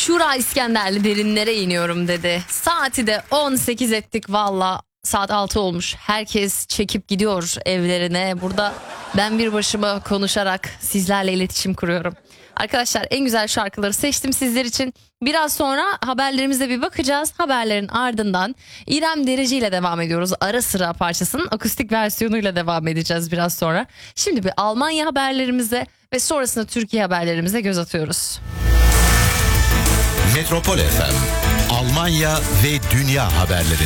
Şura İskenderli derinlere iniyorum dedi. Saati de 18 ettik valla. Saat 6 olmuş. Herkes çekip gidiyor evlerine. Burada ben bir başıma konuşarak sizlerle iletişim kuruyorum. Arkadaşlar en güzel şarkıları seçtim sizler için. Biraz sonra haberlerimize bir bakacağız. Haberlerin ardından İrem Derici ile devam ediyoruz. Ara sıra parçasının akustik versiyonuyla devam edeceğiz biraz sonra. Şimdi bir Almanya haberlerimize ve sonrasında Türkiye haberlerimize göz atıyoruz. Metropol FM, Almanya ve dünya haberleri.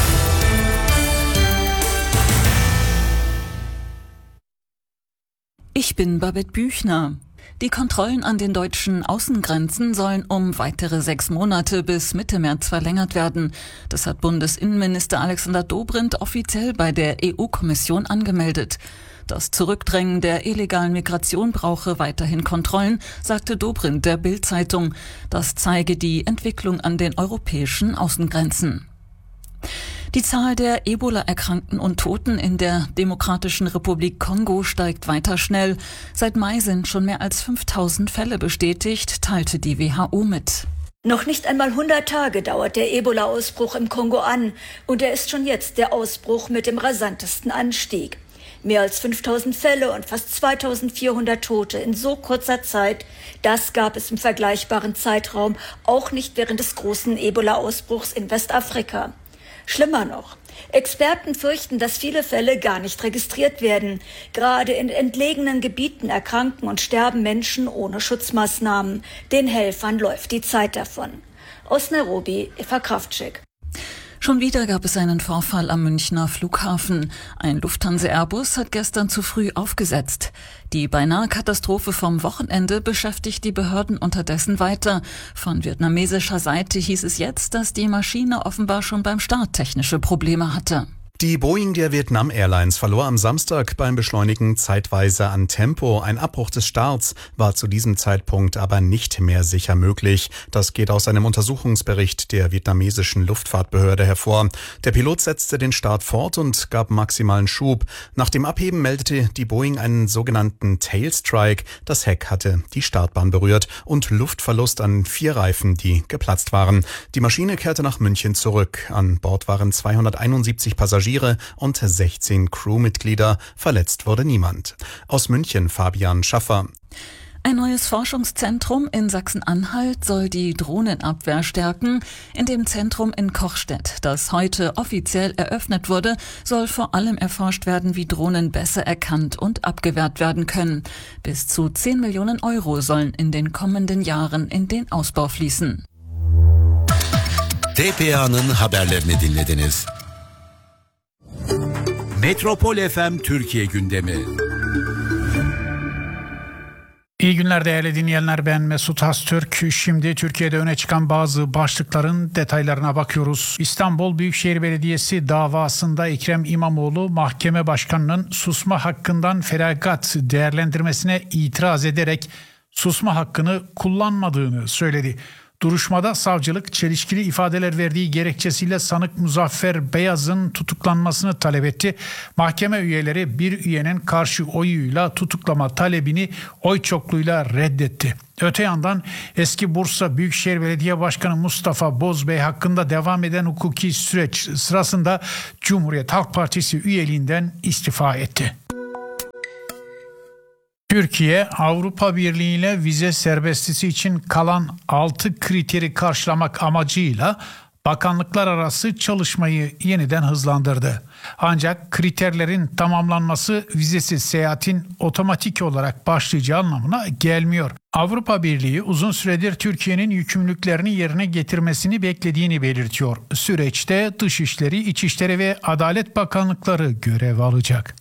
Ich bin Babette Büchner. Die Kontrollen an den deutschen Außengrenzen sollen um weitere 6 Monate bis Mitte März verlängert werden. Das hat Bundesinnenminister Alexander Dobrindt offiziell bei der EU-Kommission angemeldet. Das Zurückdrängen der illegalen Migration brauche weiterhin Kontrollen, sagte Dobrindt der Bild-Zeitung. Das zeige die Entwicklung an den europäischen Außengrenzen. Die Zahl der Ebola-Erkrankten und Toten in der Demokratischen Republik Kongo steigt weiter schnell. Seit Mai sind schon mehr als 5000 Fälle bestätigt, teilte die WHO mit. Noch nicht einmal 100 Tage dauert der Ebola-Ausbruch im Kongo an und er ist schon jetzt der Ausbruch mit dem rasantesten Anstieg. Mehr als 5000 Fälle und fast 2400 Tote in so kurzer Zeit, das gab es im vergleichbaren Zeitraum auch nicht während des großen Ebola-Ausbruchs in Westafrika. Schlimmer noch, Experten fürchten, dass viele Fälle gar nicht registriert werden. Gerade in entlegenen Gebieten erkranken und sterben Menschen ohne Schutzmaßnahmen. Den Helfern läuft die Zeit davon. Aus Nairobi, Eva Kraftschik. Schon wieder gab es einen Vorfall am Münchner Flughafen. Ein Lufthansa-Airbus hat gestern zu früh aufgesetzt. Die beinahe Katastrophe vom Wochenende beschäftigt die Behörden unterdessen weiter. Von vietnamesischer Seite hieß es jetzt, dass die Maschine offenbar schon beim Start technische Probleme hatte. Die Boeing der Vietnam Airlines verlor am Samstag beim Beschleunigen zeitweise an Tempo. Ein Abbruch des Starts war zu diesem Zeitpunkt aber nicht mehr sicher möglich. Das geht aus einem Untersuchungsbericht der vietnamesischen Luftfahrtbehörde hervor. Der Pilot setzte den Start fort und gab maximalen Schub. Nach dem Abheben meldete die Boeing einen sogenannten Tailstrike. Das Heck hatte die Startbahn berührt und Luftverlust an 4 Reifen, die geplatzt waren. Die Maschine kehrte nach München zurück. An Bord waren 271 Passagiere und 16 Crewmitglieder. Verletzt wurde niemand. Aus München Fabian Schaffer. Ein neues Forschungszentrum in Sachsen-Anhalt soll die Drohnenabwehr stärken. In dem Zentrum in Kochstedt, das heute offiziell eröffnet wurde, soll vor allem erforscht werden, wie Drohnen besser erkannt und abgewehrt werden können. Bis zu 10 Millionen Euro sollen in den kommenden Jahren in den Ausbau fließen. TPA'nın haberlerini dinlediniz. Metropol FM Türkiye gündemi. İyi günler değerli dinleyenler, ben Mesut Hastürk. Şimdi Türkiye'de öne çıkan bazı başlıkların detaylarına bakıyoruz. İstanbul Büyükşehir Belediyesi davasında Ekrem İmamoğlu mahkeme başkanının susma hakkından feragat değerlendirmesine itiraz ederek susma hakkını kullanmadığını söyledi. Duruşmada savcılık çelişkili ifadeler verdiği gerekçesiyle sanık Muzaffer Beyaz'ın tutuklanmasını talep etti. Mahkeme üyeleri bir üyenin karşı oyuyla tutuklama talebini oy çokluğuyla reddetti. Öte yandan eski Bursa Büyükşehir Belediye Başkanı Mustafa Bozbey hakkında devam eden hukuki süreç sırasında Cumhuriyet Halk Partisi üyeliğinden istifa etti. Türkiye, Avrupa Birliği ile vize serbestisi için kalan 6 kriteri karşılamak amacıyla bakanlıklar arası çalışmayı yeniden hızlandırdı. Ancak kriterlerin tamamlanması vizesiz seyahatin otomatik olarak başlayacağı anlamına gelmiyor. Avrupa Birliği uzun süredir Türkiye'nin yükümlülüklerini yerine getirmesini beklediğini belirtiyor. Süreçte Dışişleri, İçişleri ve Adalet Bakanlıkları görev alacak.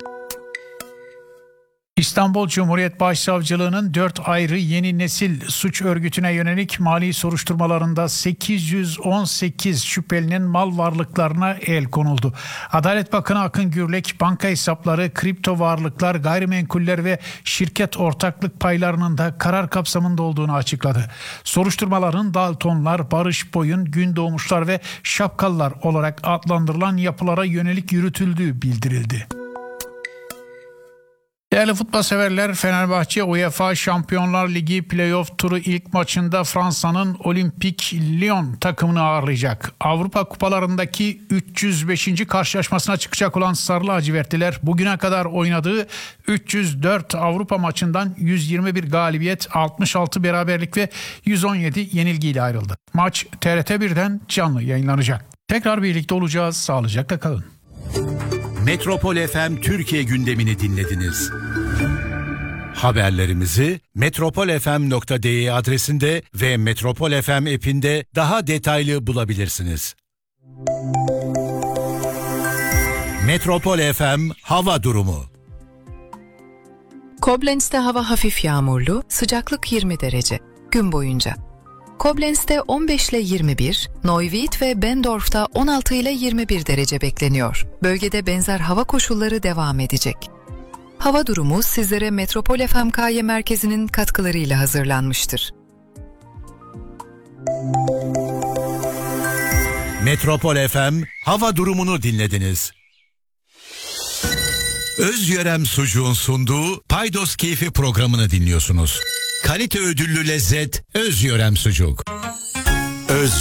İstanbul Cumhuriyet Başsavcılığı'nın 4 ayrı yeni nesil suç örgütüne yönelik mali soruşturmalarında 818 şüphelinin mal varlıklarına el konuldu. Adalet Bakanı Akın Gürlek, banka hesapları, kripto varlıklar, gayrimenkuller ve şirket ortaklık paylarının da karar kapsamında olduğunu açıkladı. Soruşturmaların Daltonlar, Barış Boyun, Gündoğmuşlar ve Şapkalılar olarak adlandırılan yapılara yönelik yürütüldüğü bildirildi. Değerli futbol severler, Fenerbahçe UEFA Şampiyonlar Ligi playoff turu ilk maçında Fransa'nın Olympique Lyon takımını ağırlayacak. Avrupa kupalarındaki 305. karşılaşmasına çıkacak olan Sarı Lacivertliler bugüne kadar oynadığı 304 Avrupa maçından 121 galibiyet, 66 beraberlik ve 117 yenilgiyle ayrıldı. Maç TRT 1'den canlı yayınlanacak. Tekrar birlikte olacağız. Sağlıcakla kalın. Metropol FM Türkiye gündemini dinlediniz. Haberlerimizi metropolfm.de adresinde ve Metropol FM app'inde daha detaylı bulabilirsiniz. Metropol FM hava durumu. Koblenz'te hava hafif yağmurlu, sıcaklık 20 derece. Gün boyunca. Koblenz'te 15 ile 21, Neuwied ve Bendorf'ta 16 ile 21 derece bekleniyor. Bölgede benzer hava koşulları devam edecek. Hava durumu sizlere Metropol FMKY merkezinin katkılarıyla hazırlanmıştır. Metropol FM hava durumunu dinlediniz. Özyörem Sucuğun sunduğu Paydos Keyfi programını dinliyorsunuz. Kalite ödüllü lezzet Özyörem Sucuk. Özyörem